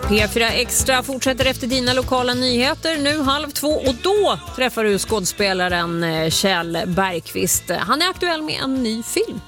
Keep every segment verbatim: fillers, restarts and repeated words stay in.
P fyra Extra fortsätter efter dina lokala nyheter nu halv två och då träffar du skådespelaren Kjell Bergqvist. Han är aktuell med en ny film.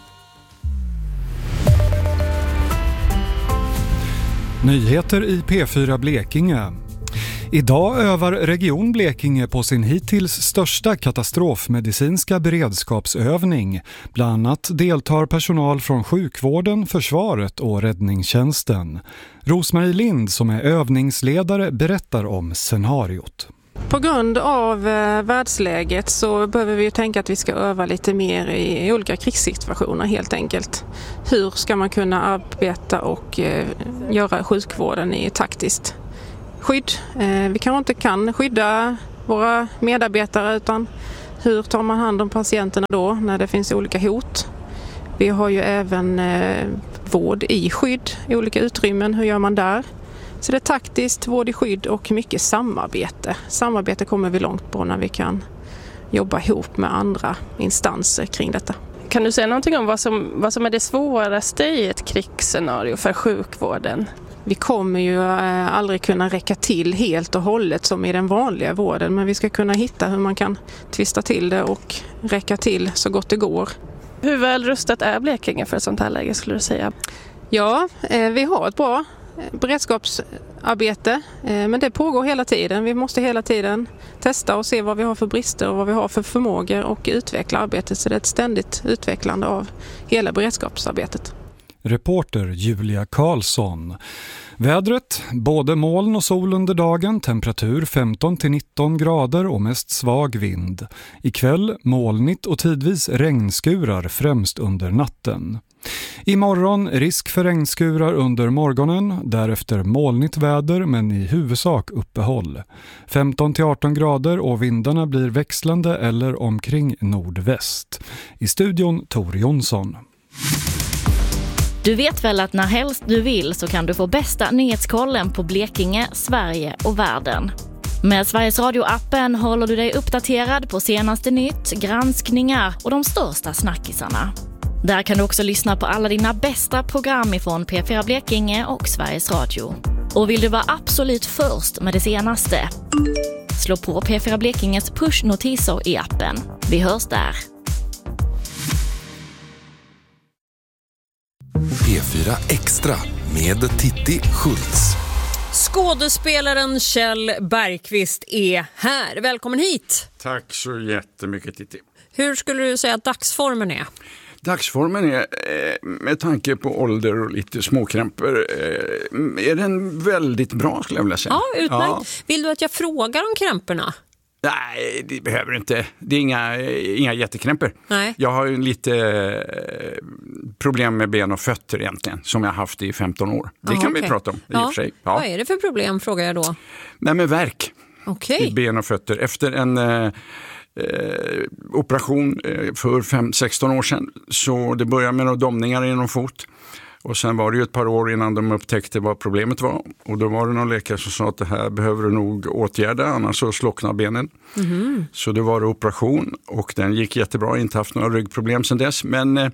Nyheter i P fyra Blekinge. Idag övar Region Blekinge på sin hittills största katastrofmedicinska beredskapsövning. Bland annat deltar personal från sjukvården, försvaret och räddningstjänsten. Rosmarie Lind som är övningsledare berättar om scenariot. På grund av eh, världsläget så behöver vi ju tänka att vi ska öva lite mer i, i olika krigssituationer helt enkelt. Hur ska man kunna arbeta och eh, göra sjukvården i taktiskt skydd? Eh, vi kanske inte kan skydda våra medarbetare, utan hur tar man hand om patienterna då när det finns olika hot? Vi har ju även eh, vård i skydd i olika utrymmen. Hur gör man där? Så det är taktiskt, vård i skydd och mycket samarbete. Samarbete kommer vi långt på när vi kan jobba ihop med andra instanser kring detta. Kan du säga någonting om vad som, vad som är det svåraste i ett krigsscenario för sjukvården? Vi kommer ju aldrig kunna räcka till helt och hållet som i den vanliga vården, men vi ska kunna hitta hur man kan twista till det och räcka till så gott det går. Hur väl rustat är Blekinge för ett sånt här läge skulle du säga? Ja, vi har ett bra beredskapsarbete, men det pågår hela tiden. Vi måste hela tiden testa och se vad vi har för brister och vad vi har för förmågor och utveckla arbetet, så det är ett ständigt utvecklande av hela beredskapsarbetet. Reporter Julia Karlsson. Vädret, både moln och sol under dagen, temperatur femton till nitton grader och mest svag vind. Ikväll molnigt och tidvis regnskurar främst under natten. Imorgon risk för regnskurar under morgonen, därefter molnigt väder men i huvudsak uppehåll. femton till arton grader och vindarna blir växlande eller omkring nordväst. I studion Tor Jonsson. Du vet väl att när helst du vill så kan du få bästa nyhetskollen på Blekinge, Sverige och världen. Med Sveriges Radio-appen håller du dig uppdaterad på senaste nytt, granskningar och de största snackisarna. Där kan du också lyssna på alla dina bästa program ifrån P fyra Blekinge och Sveriges Radio. Och vill du vara absolut först med det senaste? Slå på P fyra Blekinges pushnotiser i appen. Vi hörs där. P fyra Extra med Titti Schultz. Skådespelaren Kjell Bergqvist är här. Välkommen hit. Tack så jättemycket, Titti. Hur skulle du säga att dagsformen är? Dagsformen är, med tanke på ålder och lite småkrämpor, är den väldigt bra skulle jag vilja säga. Ja, utmärkt. Ja. Vill du att jag frågar om krämporna? Nej, det behöver inte. Det är inga, inga jättekrämpor. Nej. Jag har ju lite problem med ben och fötter egentligen, som jag har haft i femton år. Det Aha, kan okay. vi prata om i ja. och för sig. Ja. Vad är det för problem, frågar jag då? Nej, med värk okay. i ben och fötter. Efter en eh, eh, operation eh, för fem sexton år sedan, så det började med några domningar i någon fot. Och sen var det ju ett par år innan de upptäckte vad problemet var. Och då var det någon läkare som sa att det här behöver du nog åtgärda, annars så slocknar benen. Mm. Så det var det operation och den gick jättebra, inte haft några ryggproblem sedan dess. Men eh,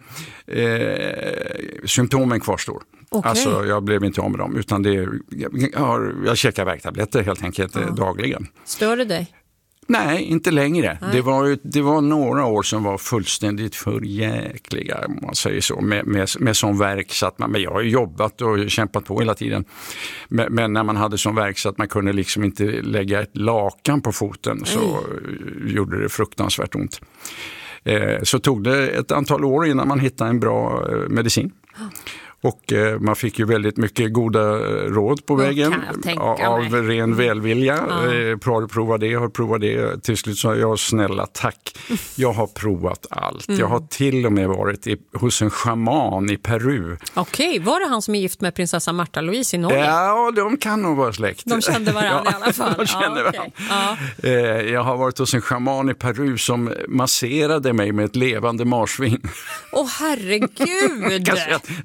symptomen kvarstår. Okay. Alltså jag blev inte av med dem, utan det, jag, har, jag käkar värktabletter helt enkelt ja. dagligen. Stör det dig? Nej, inte längre. Nej. Det var ju, det var några år som var fullständigt förjäkliga, om man säger så, med, med, med sån verk så att man, men jag har ju jobbat och kämpat på hela tiden. Men, men när man hade sån verk så att man kunde liksom inte lägga ett lakan på foten så mm. gjorde det fruktansvärt ont. Eh, så tog det ett antal år innan man hittade en bra eh, medicin. Mm. Och eh, man fick ju väldigt mycket goda råd på vägen av, av ren välvilja. Ja. Eh, prov, prova det, har provat det. Till slut sa jag, snälla tack. Jag har provat allt. Mm. Jag har till och med varit i, hos en shaman i Peru. Okej, okay. Var det han som är gift med prinsessa Märta Louise i Norge? Ja, de kan nog vara släkt. De kände varandra ja, i alla fall. De kände ja, okay. ja. eh, jag har varit hos en shaman i Peru som masserade mig med ett levande marsvin. Åh oh, herregud! det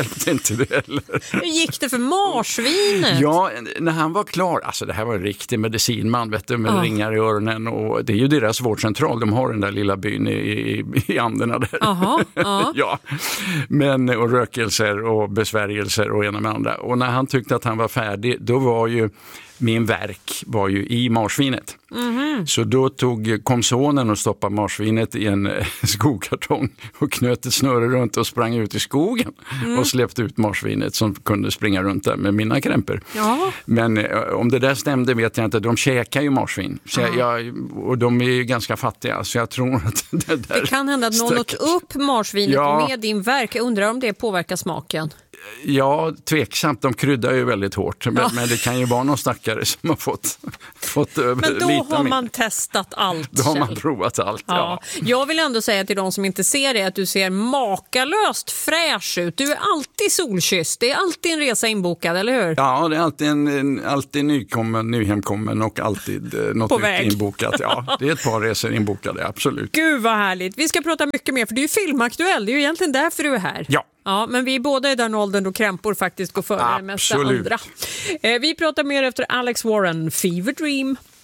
hjälpte inte det heller. Hur gick det för marsvinet? Ja, när han var klar, alltså det här var en riktig medicinman, vet du, med Ja. ringar i öronen, och det är ju deras vårdcentral, de har den där lilla byn i, i, i Anderna där. Aha, ja. Ja, men och rökelser och besvärjelser och ena med andra. Och när han tyckte att han var färdig, då var ju min verk var ju i marsvinet. Mm-hmm. Så då tog, kom sonen och stoppade marsvinet i en skokartong och knöt ett snöre runt och sprang ut i skogen mm. och släppte ut marsvinet som kunde springa runt där med mina krämpor. Ja. Men eh, om det där stämde vet jag inte. De käkar ju marsvin. Så jag, jag, och de är ju ganska fattiga, så jag tror att det där... Det kan hända att någon åt upp marsvinet Ja. med din verk. Jag undrar om det påverkar smaken. Ja, tveksamt. De kryddar ju väldigt hårt. Men, Ja. men det kan ju vara någon stackare som har fått, fått över Men då lite har mer. man testat allt. Då har man Kjell. provat allt, Ja. ja. Jag vill ändå säga till de som inte ser det att du ser makalöst fräsch ut. Du är alltid solkysst. Det är alltid en resa inbokad, eller hur? Ja, det är alltid, en, en, alltid nykommen, nyhemkommen och alltid eh, något På nytt väg. inbokat. Ja, det är ett par resor inbokade, absolut. Gud vad härligt. Vi ska prata mycket mer, för du är filmaktuell. Det är ju egentligen därför du är här. Ja. Ja, men vi är båda i den åldern då krämpor faktiskt går före det mesta Absolut. andra. Eh, vi pratar mer efter Alex Warren, Fever Dream.